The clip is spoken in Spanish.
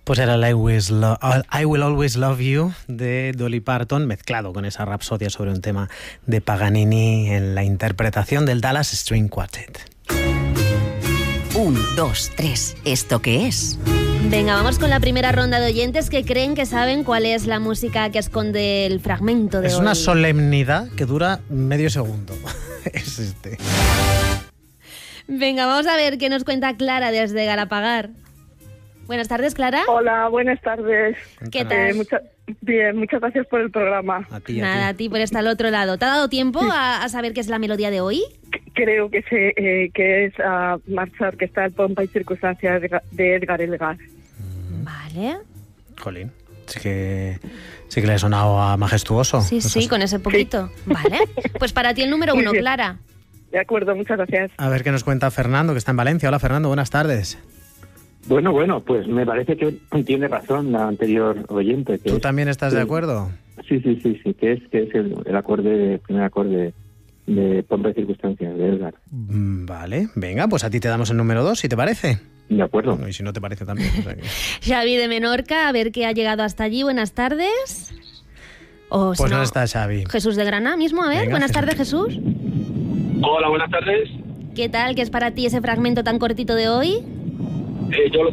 Pues era el I Will Always Love You de Dolly Parton, mezclado con esa rapsodia sobre un tema de Paganini en la interpretación del Dallas String Quartet. 1, 2, 3. ¿Esto qué es? Venga, vamos con la primera ronda de oyentes que creen que saben cuál es la música que esconde el fragmento de hoy. Es una solemnidad que dura medio segundo. Es este. Venga, vamos a ver qué nos cuenta Clara desde Galapagar. Buenas tardes, Clara. Hola, buenas tardes. ¿Qué tal? Bien, muchas gracias por el programa. Nada, a ti por estar al otro lado. ¿Te ha dado tiempo a saber qué es la melodía de hoy? Creo que es Marcha Orquestal, Pompa y Circunstancias de Edgar Elgar. Vale. Jolín, sí que le he sonado a majestuoso. Sí, con ese poquito. Sí. Vale, pues para ti el número 1, Clara. De acuerdo, muchas gracias. A ver qué nos cuenta Fernando, que está en Valencia. Hola, Fernando, buenas tardes. Bueno, pues me parece que tiene razón la anterior oyente. ¿Tú también estás de acuerdo? Sí, que es el primer acorde de Pompa y Circunstancias de Edgar. Vale, venga, pues a ti te damos el número 2, si te parece. De acuerdo. Bueno, y si no te parece también. O sea que... Xavi de Menorca, a ver qué ha llegado hasta allí. Buenas tardes. O, pues si no está Xavi. Jesús de Granada mismo, a ver. Venga, buenas tardes, Jesús. Hola, buenas tardes. ¿Qué tal? ¿Qué es para ti ese fragmento tan cortito de hoy? Yo lo